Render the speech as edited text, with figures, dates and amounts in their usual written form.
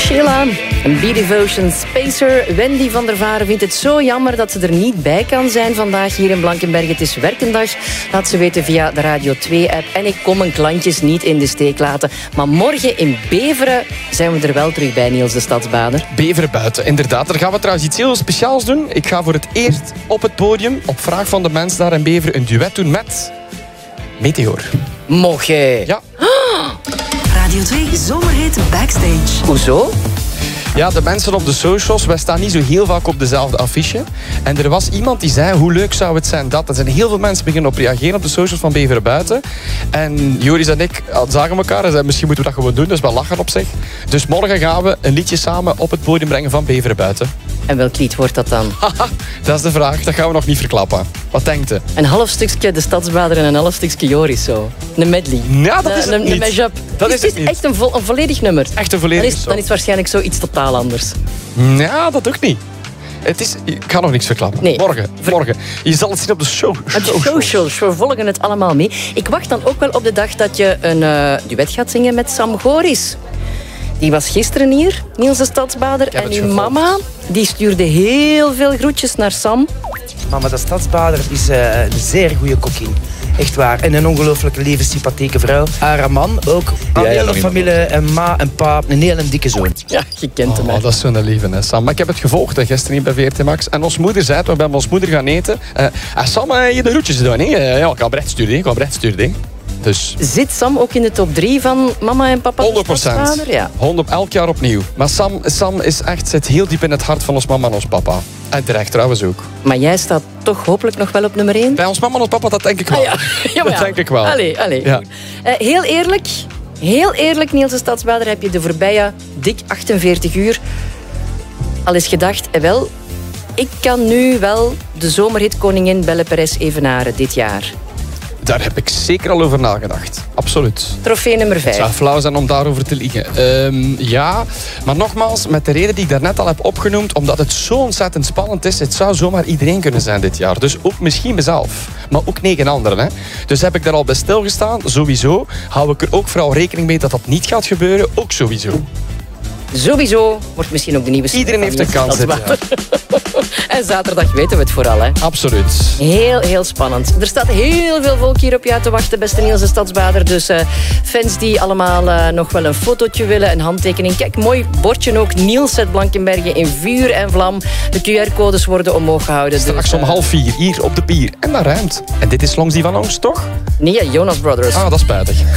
Sheila, een B-Devotion Spacer. Wendy van der Varen vindt het zo jammer dat ze er niet bij kan zijn vandaag hier in Blankenberge. Het is werkendag, laat ze weten via de Radio 2-app. En ik kom mijn klantjes niet in de steek laten. Maar morgen in Beveren zijn we er wel terug bij, Niels de Stadsbader. Beveren buiten, inderdaad. Daar gaan we trouwens iets heel speciaals doen. Ik ga voor het eerst op het podium, op vraag van de mensen daar in Beveren, een duet doen met Meteor. Mocht je? Ja. Radio 2 Zomerhit Backstage. Hoezo? Ja, de mensen op de socials, wij staan niet zo heel vaak op dezelfde affiche. En er was iemand die zei, hoe leuk zou het zijn dat... Er zijn heel veel mensen beginnen op reageren op de socials van Beveren buiten. En Joris en ik zagen elkaar en zeiden, misschien moeten we dat gewoon doen. Dat is wel lachen op zich. Dus morgen gaan we een liedje samen op het podium brengen van Beveren buiten. En welk lied wordt dat dan? Haha, dat is de vraag. Dat gaan we nog niet verklappen. Wat denkt u? Een half stukje de Stadsbader en een half stukje Joris zo. Een medley. Ja, dat is het niet. Een mashup. Dat is het het niet. echt een volledig nummer. Echt een volledig Dan is het waarschijnlijk zoiets totaal anders. Ja, dat ook niet. Ik ga nog niks verklappen. Nee. Morgen. Je zal het zien op de show. Op de socials, we volgen het allemaal mee. Ik wacht dan ook wel op de dag dat je een duet gaat zingen met Sam Goris. Die was gisteren hier, Niels de Stadsbader. En uw mama, die stuurde heel veel groetjes naar Sam. Mama de Stadsbader is een zeer goede kokkin. Echt waar. En een ongelooflijke lieve, sympathieke vrouw. Haar man ook. Een hele familie, een ma, een pa, een hele dikke zoon. Ja, je kent hem. Dat is zo'n lieve, hè, Sam. Maar ik heb het gevolgd gisteren hier bij VRT Max. En ons moeder zei, we hebben met ons moeder gaan eten. Sam, je de groetjes doen, hè? Ja, ik ga bericht sturen, Dus Zit Sam ook in de top 3 van mama en papa? 100%. Ja. 100, elk jaar opnieuw. Maar Sam is echt, zit heel diep in het hart van ons mama en ons papa. En terecht trouwens ook. Maar jij staat toch hopelijk nog wel op nummer 1? Bij ons mama en ons papa, dat denk ik wel. Ah, ja. Dat denk ik wel. Allee. Ja. Heel eerlijk, Niels de Stadsbader, heb je de voorbije dik 48 uur al eens gedacht, ik kan nu wel de zomerhit koningin Belle Perez evenaren dit jaar. Daar heb ik zeker al over nagedacht. Absoluut. Trofee nummer 5. Het zou flauw zijn om daarover te liegen. Ja, maar nogmaals, met de reden die ik daarnet al heb opgenoemd, omdat het zo ontzettend spannend is, het zou zomaar iedereen kunnen zijn dit jaar. Dus ook misschien mezelf, maar ook 9 anderen. Hè. Dus heb ik daar al bij stilgestaan, sowieso. Hou ik er ook vooral rekening mee dat dat niet gaat gebeuren, ook sowieso. Sowieso wordt misschien ook de nieuwe... Iedereen heeft een kans dit jaar. En zaterdag weten we het vooral, hè. Absoluut. Heel spannend. Er staat heel veel volk hier op jou te wachten, beste Niels de Stadsbader. Dus fans die allemaal nog wel een fotootje willen, een handtekening. Kijk, mooi bordje ook. Niels uit Blankenberge in vuur en vlam. De QR-codes worden omhoog gehouden. Straks om 3:30 hier op de pier. En dat ruimt. En dit is Longs die van ons, toch? Nee, Jonas Brothers. Ah, dat is spijtig.